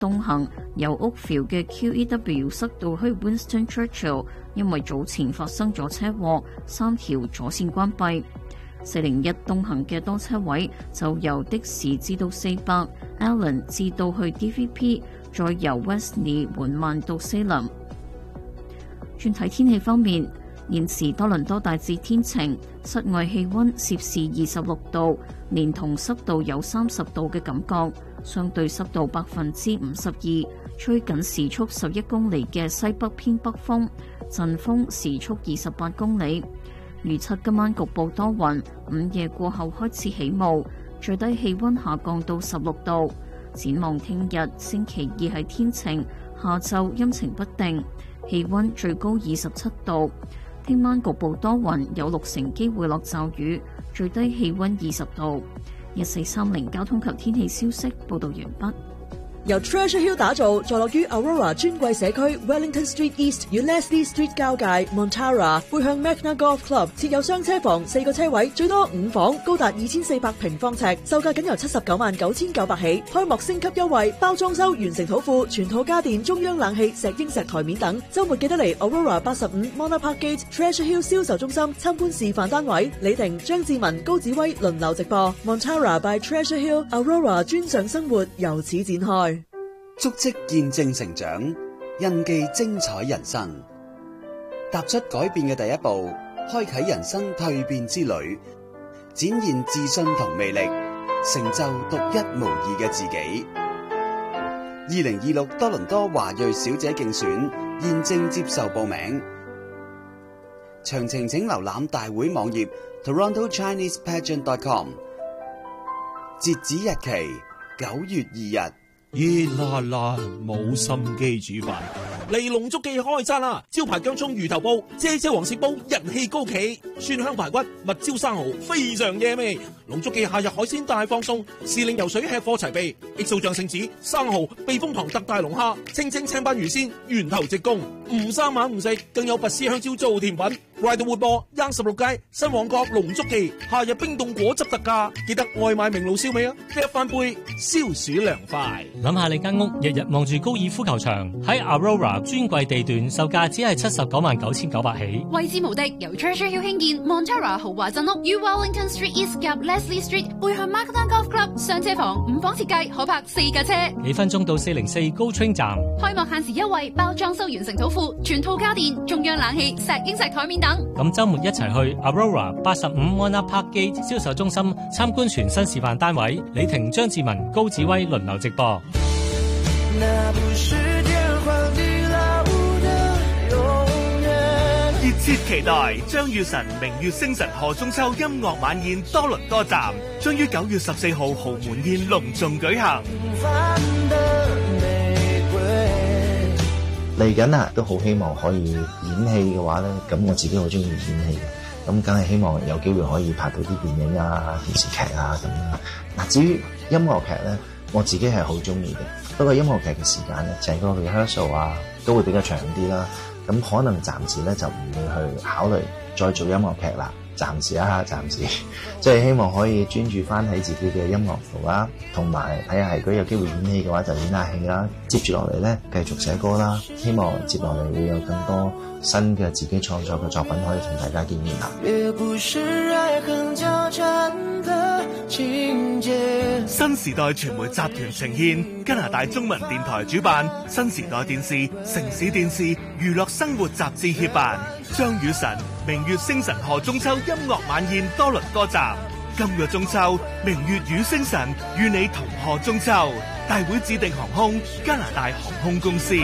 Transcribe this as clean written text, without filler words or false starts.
東行由 Oakville 嘅 QEW 塞到去 Winston Churchill， 因為早前發生咗車禍，3條左線關閉。401東行嘅多車位就由的士至到400 Allen 至到去 DVP， 再由 Wesley 緩慢到西林。轉睇天氣方面，現時多倫多大致天晴，室外氣溫攝氏26度，連同濕度有30度嘅感覺，相對濕度52%，吹緊時速11公里嘅西北偏北風，陣風時速28公里。預測今晚局部多雲，午夜過後開始起霧，最低氣溫下降到16度。展望聽日星期二係天晴，下晝陰晴不定，氣溫最高27度。聽晚局部多雲，有6成機會落驟雨，最低氣溫20度。1430交通及天氣消息報道完畢。 由 Treasure Hill 打造，坐落於 Aurora 尊貴社區 Wellington Street East 與 Leslie Street 交界 Montara， 背向 Magna Golf Club， 設有雙車房，4個車位，最多5房，高達2400平方尺，售價僅由799900起。開幕升級優惠，包裝修完成土庫，全套家電、中央冷氣、石英石台面等。週末記得嚟 Aurora 85 Monarch Park Gate Treasure Hill 銷售中心參觀示範單位。李婷、張志文、高子威輪流直播。Montara by Treasure Hill Aurora 專上生活由此展開。 足跡見證成長，印記精彩人生。踏出改變嘅第一步，開啟人生蛻變之旅，展現自信同魅力，成就獨一無二嘅自己。2026多倫多華裔小姐競選現正接受報名，詳情請瀏覽大會網頁 TorontoChinesePageant.com。截止日期9月2日。 熱辣辣冇心機煮飯，嚟龍足記開餐啦！招牌薑蔥魚頭煲、姐姐黃鱔煲人氣高企，蒜香排骨、蜜椒生蠔非常惹味。龍足記夏日海鮮大放送，時令游水吃貨齊備，XO醬聖子、生蠔、避風塘特大龍蝦、清蒸青斑魚鮮、源頭直供，唔生猛唔食，更有拔絲香蕉做甜品。來到活播16街新旺角龍足記，夏日冰凍果汁特價，記得外賣名爐燒味啊！一翻杯消暑涼快。 諗下你間屋日日望住高爾夫球場，喺 Aurora 專櫃地段售價只係799900起， 位置無敵，由 Treasure Hill 興建 Montara 豪華鎮屋於 Wellington Street East 及 Leslie Street， 背向 Magna Golf Club， 雙車房5房設計，可泊4架車， 幾分鐘到404 GO Train 站。 開幕限時優惠，包裝修完成土庫，全套家電、中央冷氣、石英石台面等。 咁週末一齊去 Aurora 85 Monarch Park Gate 銷售中心參觀全新示範單位，李婷、張志文、高子威輪流直播。 那不是天荒地老的永遠。熱切期待張雨晨明月星辰賀中秋音樂晚宴多倫多站，將於9月14號豪門宴隆重舉行。 嚟緊啊，都好希望可以演戲嘅話咧，咁我自己好中意演戲嘅，咁梗係希望有機會可以拍到啲電影啊、電視劇啊咁樣。嗱，至於音樂劇咧，我自己係好中意嘅，不過音樂劇嘅時間咧，成個 rehearsal 啊都會比較長啲啦，咁可能暫時咧就唔會去考慮再做音樂劇啦。暫時即係希望可以專注翻喺自己嘅音樂度啦，同埋睇下如果有機會演戲嘅話就演下戲啦。接住落嚟咧，繼續寫歌啦，希望接落嚟會有更多新嘅自己創作嘅作品可以同大家見面啦。 新時代傳媒集團呈現，加拿大中文電台主辦，新時代電視、城市電視、娛樂生活雜誌協辦，張雨晨明月星辰賀中秋音樂晚宴多倫多站。今個中秋，明月與星辰與你同賀中秋。大會指定航空加拿大航空公司。